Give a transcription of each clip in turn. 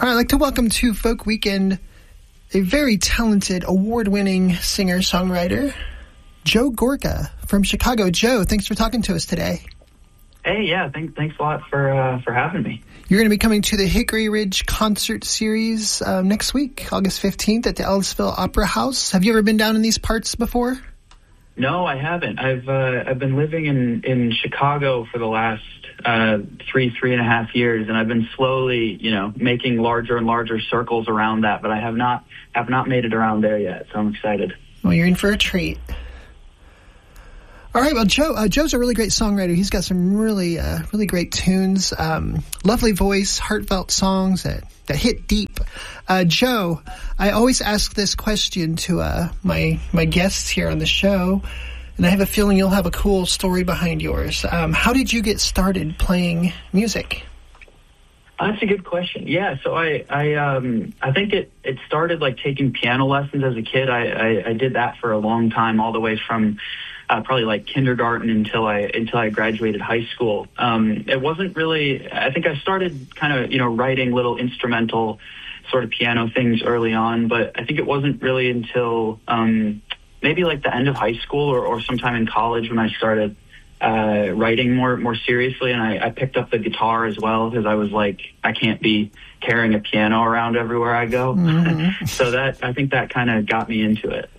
All right, I'd like to welcome to Folk Weekend a very talented, award-winning singer-songwriter, Joe Gorga from Chicago. Joe, thanks for talking to us today. Hey, yeah, thanks a lot for having me. You're going to be coming to the Hickory Ridge Concert Series next week, August 15th at the Ellisville Opera House. Have you ever been down in these parts before? No, I haven't. I've been living in Chicago for the last 3.5 years, and I've been slowly, making larger and larger circles around that, but I have not made it around there yet, so I'm excited. Well, you're in for a treat. All right, well, Joe's a really great songwriter. He's got some really great tunes, lovely voice, heartfelt songs that hit deep. Joe, I always ask this question to my guests here on the show, and I have a feeling you'll have a cool story behind yours. How did you get started playing music? That's a good question. Yeah, so I think it started like taking piano lessons as a kid. I did that for a long time, all the way from probably like kindergarten until I graduated high school. It wasn't really, I think I started kind of, writing little instrumental sort of piano things early on, but I think it wasn't really until maybe like the end of high school or sometime in college when I started writing more seriously, and I picked up the guitar as well because I was like, I can't be carrying a piano around everywhere I go. Mm-hmm. So I think that kind of got me into it.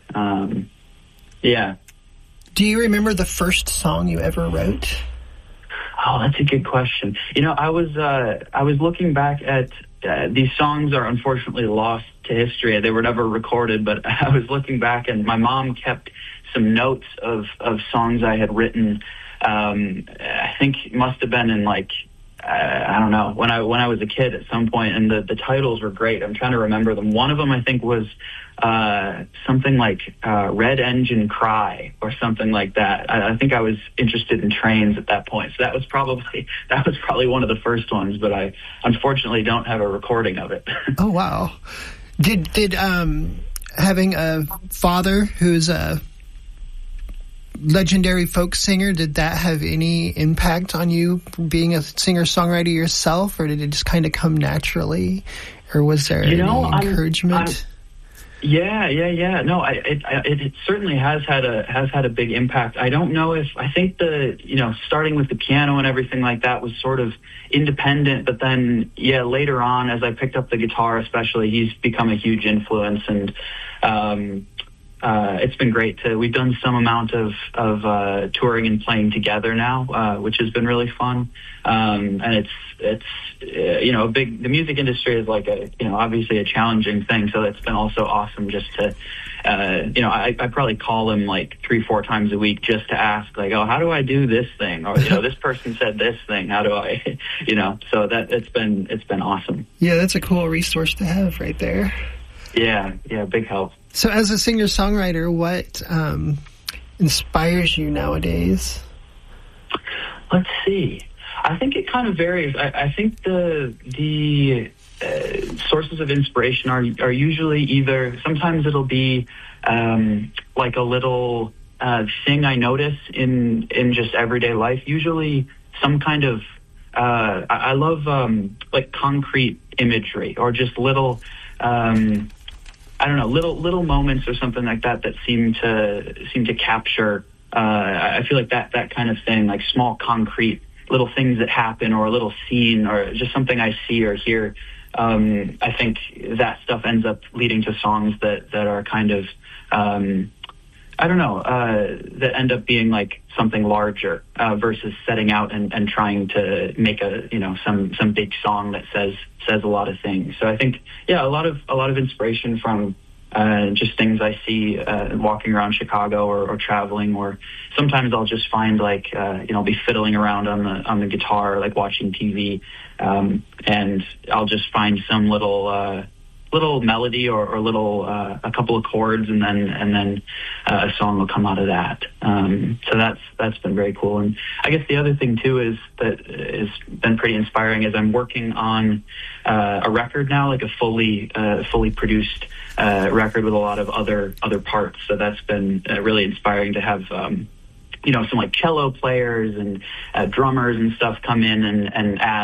Yeah. Do you remember the first song you ever wrote? Oh, that's a good question. I was looking back at these songs are unfortunately lost to history. They were never recorded, but I was looking back, and my mom kept some notes of songs I had written. I think it must have been in like, I don't know, when I was a kid at some point, and the titles were great. I'm trying to remember them. One of them I think was something like Red Engine Cry or something like that. I think I was interested in trains at that point, so that was probably one of the first ones, but I unfortunately don't have a recording of it. Oh wow. Did having a father who's a legendary folk singer, did that have any impact on you being a singer-songwriter yourself, or did it just kind of come naturally, or was there any encouragement? Yeah. No, it certainly has had a big impact. I don't know if, I think starting with the piano and everything like that was sort of independent, but then, later on, as I picked up the guitar especially, he's become a huge influence, and it's been great we've done some amount of touring and playing together now, which has been really fun. And it's the music industry is like obviously a challenging thing. So it's been also awesome just to, I probably call him like 3-4 times a week just to ask like, oh, how do I do this thing? Or, this person said this thing. How do I, so that it's been awesome. Yeah, that's a cool resource to have right there. Yeah, big help. So as a singer-songwriter, what inspires you nowadays? Let's see. I think it kind of varies. I think the sources of inspiration are usually either, sometimes it'll be like a little thing I notice in just everyday life, usually some kind of, I love like concrete imagery or just little, I don't know, little moments or something like that seem to capture. I feel like that kind of thing, like small concrete little things that happen, or a little scene, or just something I see or hear. I think that stuff ends up leading to songs that are kind of, I don't know, that end up being like something larger versus setting out and trying to make some big song that says a lot of things. So I think, a lot of inspiration from just things I see walking around Chicago or traveling, or sometimes I'll just find like I'll be fiddling around on the guitar, like watching TV, and I'll just find some little melody or little a couple of chords, and then a song will come out of that. So that's been very cool. And I guess the other thing too is that has been pretty inspiring is I'm working on a record now, like a fully produced record with a lot of other parts. So that's been really inspiring to have some like cello players and drummers and stuff come in and add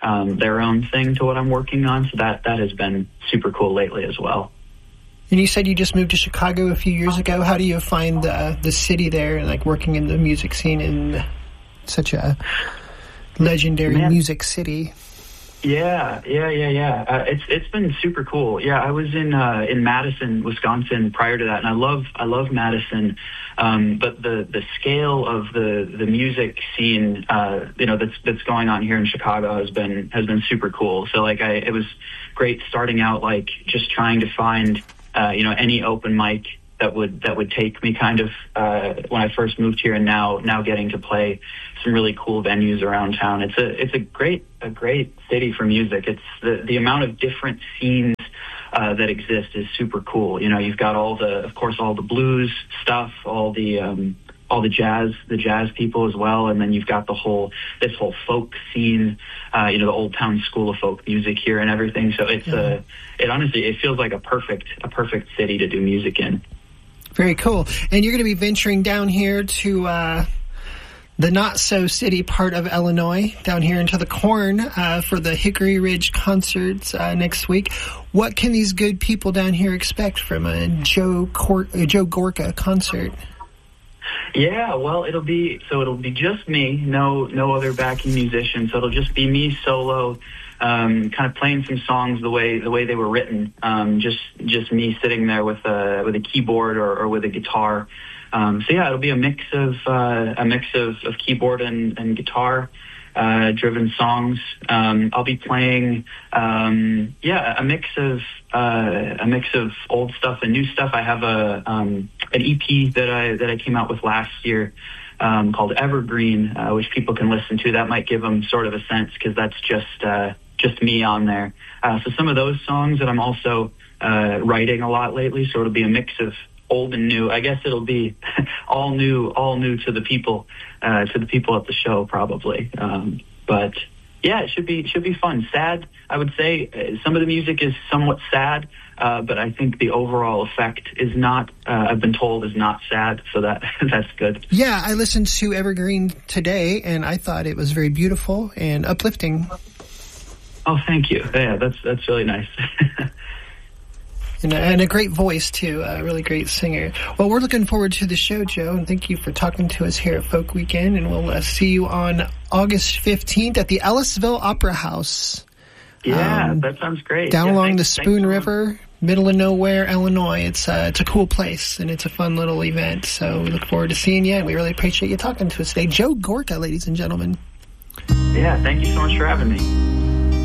their own thing to what I'm working on. So that has been super cool lately as well. And you said you just moved to Chicago a few years ago. How do you find the city there, like working in the music scene in such a legendary music city? Yeah. It's been super cool. Yeah, I was in Madison, Wisconsin prior to that, and I love Madison. But the scale of the music scene, that's going on here in Chicago has been super cool. So like it was great starting out, like just trying to find any open mic that would take me kind of when I first moved here, and now getting to play some really cool venues around town. It's a great city for music. It's the amount of different scenes that exist is super cool. You've got all the blues stuff, all the jazz people as well, and then you've got this whole folk scene, the Old Town School of Folk Music here and everything. So it honestly feels like a perfect city to do music in. Very cool. And you're going to be venturing down here to the not-so-city part of Illinois, down here into the Corn for the Hickory Ridge concerts next week. What can these good people down here expect from a Joe Gorka concert? Yeah, well, it'll be just me, no other backing musician. So it'll just be me solo, kind of playing some songs the way they were written. Just me sitting there with a keyboard or with a guitar. So yeah, it'll be a mix of keyboard and guitar driven songs. I'll be playing a mix of old stuff and new stuff. I have an EP that I came out with last year called Evergreen, which people can listen to. That might give them sort of a sense, because that's just me on there. So some of those songs that I'm also writing a lot lately. So it'll be a mix of old and new. I guess it'll be all new to the people at the show, probably. But yeah, it should be fun. Sad, I would say. Some of the music is somewhat sad, but I think the overall effect is not. I've been told is not sad, so that's good. Yeah, I listened to Evergreen today, and I thought it was very beautiful and uplifting. Oh, thank you. Yeah, that's really nice. And a great voice, too. A really great singer. Well, we're looking forward to the show, Joe, and thank you for talking to us here at Folk Weekend. And we'll see you on August 15th at the Ellisville Opera House. Yeah, that sounds great. Down along the Spoon River, middle of nowhere, Illinois. It's a cool place, and it's a fun little event. So we look forward to seeing you, and we really appreciate you talking to us today. Joe Gorka, ladies and gentlemen. Yeah, thank you so much for having me.